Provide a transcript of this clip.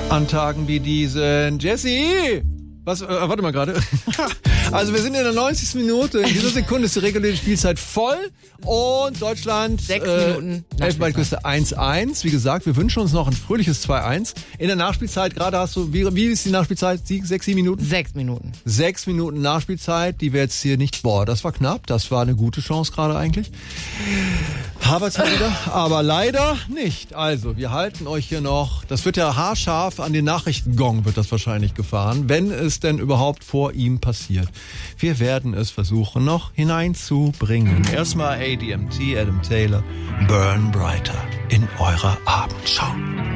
An Tagen wie diesen. Jesse! Was? Warte mal gerade. Also wir sind in der 90. Minute. In dieser Sekunde ist die reguläre Spielzeit voll. Und Deutschland 6 Minuten. Elfenbeinküste 1-1. Wie gesagt, wir wünschen uns noch ein fröhliches 2-1. In der Nachspielzeit, gerade hast du, wie ist die Nachspielzeit? 6, 7 Minuten? 6 Minuten. 6 Minuten Nachspielzeit, die wir jetzt hier nicht, das war knapp. Das war eine gute Chance gerade eigentlich. Havertz wieder, aber leider nicht. Also, wir halten euch hier noch, das wird ja haarscharf an den Nachrichtengong wird das wahrscheinlich gefahren, wenn es denn überhaupt vor ihm passiert. Wir werden es versuchen noch hineinzubringen. Erstmal ADMT, Adam Taylor, Burn Brighter in eurer Abendschau.